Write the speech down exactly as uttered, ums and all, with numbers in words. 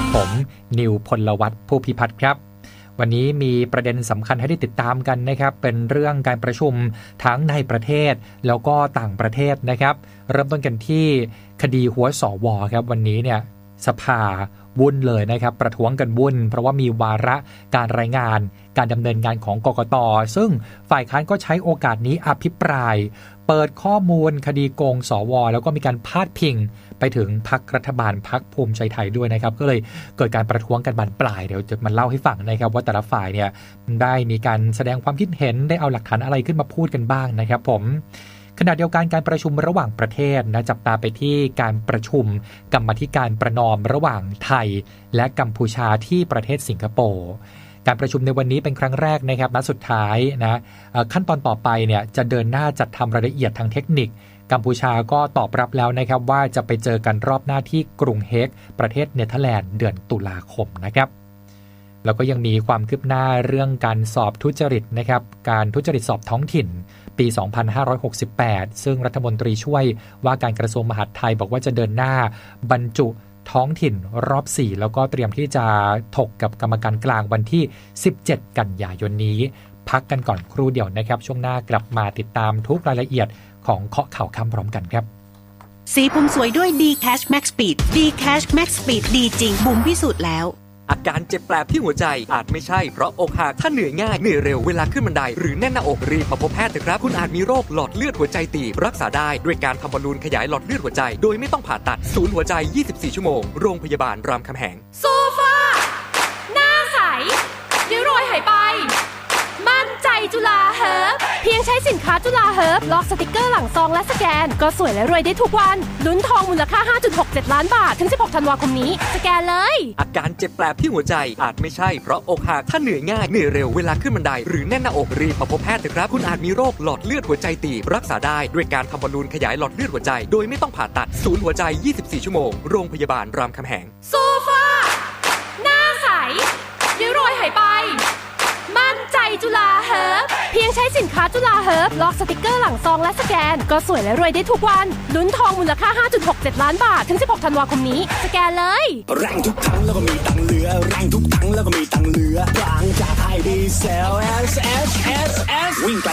ผมนิวพลวัฒน์ผู้พิพัฒน์ครับวันนี้มีประเด็นสำคัญให้ได้ติดตามกันนะครับเป็นเรื่องการประชุมทั้งในประเทศแล้วก็ต่างประเทศนะครับเริ่มต้นกันที่คดีหัวสวครับวันนี้เนี่ยสภาวุ่นเลยนะครับประท้วงกันวุ่นเพราะว่ามีวาระการรายงานการดำเนินงานของกกต.ซึ่งฝ่ายค้านก็ใช้โอกาสนี้อภิปรายเปิดข้อมูลคดีโกงสวแล้วก็มีการพาดพิงไปถึงพรรครัฐบาลพรรคภูมิใจไทยด้วยนะครับก็เลยเกิดการประท้วงกันบานปลายเดี๋ยวจะมาเล่าให้ฟังนะครับว่าแต่ละฝ่ายเนี่ยได้มีการแสดงความคิดเห็นได้เอาหลักฐานอะไรขึ้นมาพูดกันบ้างนะครับผมขณะเดียวกันการประชุมระหว่างประเทศนะจับตาไปที่การประชุมกรรมาธิการประนอมระหว่างไทยและกัมพูชาที่ประเทศสิงคโปร์การประชุมในวันนี้เป็นครั้งแรกนะครับนัดสุดท้ายนะขั้นตอนต่อไปเนี่ยจะเดินหน้าจัดทำรายละเอียดทางเทคนิคกัมพูชาก็ตอบรับแล้วนะครับว่าจะไปเจอกันรอบหน้าที่กรุงเฮกประเทศเนเธอร์แลนด์เดือนตุลาคมนะครับแล้วก็ยังมีความคืบหน้าเรื่องการสอบทุจริตนะครับการทุจริตสอบท้องถิ่นปีสองพันห้าร้อยหกสิบแปดซึ่งรัฐมนตรีช่วยว่าการกระทรวงมหาดไทยบอกว่าจะเดินหน้าบรรจุท้องถิ่นรอบสี่แล้วก็เตรียมที่จะถกกับกรรมการกลางวันที่สิบเจ็ดกันยายนนี้พักกันก่อนครู่เดียวนะครับช่วงหน้ากลับมาติดตามทุกรายละเอียดของเคาะข่าวค่ำพร้อมกันครับสีผมสวยด้วย D-Cash Max Speed D-Cash Max Speed ดีจริงบุ๋มพิสูจน์แล้วอาการเจ็บแปลบที่หัวใจอาจไม่ใช่เพราะอกหักถ้าเหนื่อยง่ายเหนื่อยเร็วเวลาขึ้นบันไดหรือแน่นหน้าอกรีบมาพบแพทย์เถอะครับคุณอาจมีโรคหลอดเลือดหัวใจตีบรักษาได้ด้วยการทำบอลลูนขยายหลอดเลือดหัวใจโดยไม่ต้องผ่าตัดศูนย์หัวใจยี่สิบสี่ชั่วโมงโรงพยาบาลรามคำแหงโซฟาหน้าใสริ้วรอยหายไปมั่นใจจุฬาเฮิร์บเพียงใช้สินค้าจุฬาเฮิร์บล็อกสติกเกอร์หลังซองและสแกนก็สวยและรวยได้ทุกวันลุ้นทองมูลค่า ห้าจุดหกเจ็ด ล้านบาทถึงสิบหกธันวาคมนี้สแกนเลยอาการเจ็บแปลบที่หัวใจอาจไม่ใช่เพราะอกหักถ้าเหนื่อยง่ายเหนื่อยเร็วเวลาขึ้นบันไดหรือแน่นหน้าอกรีบมาพบแพทย์เถอะครับคุณอาจมีโรคหลอดเลือดหัวใจตีบรักษาได้ด้วยการทำบอลลูนขยายหลอดเลือดหัวใจโดยไม่ต้องผ่าตัดศูนย์หัวใจยี่สิบสี่ชั่วโมงโรงพยาบาลรามคำแหงโซฟาหน้าใสริ้วรอยหายไปมั่นใจจุฬาเฮิร์บเพียงใช้สินค้าจุฬาเฮิร์บล็อกสติกเกอร์หลังซองและสแกนก็สวยและรวยได้ทุกวันลุ้นทองมูลค่า ห้าจุดหกเจ็ด ล้านบาทถึงสิบหกธันวาคมนี้สแกนเลยแรงทุกครั้งแล้วก็มีตังเหลือแรงทุกครั้งแล้วก็มีตังเหลือบางจากไอดีเซล เอส เอส เอส เอส วิ่ง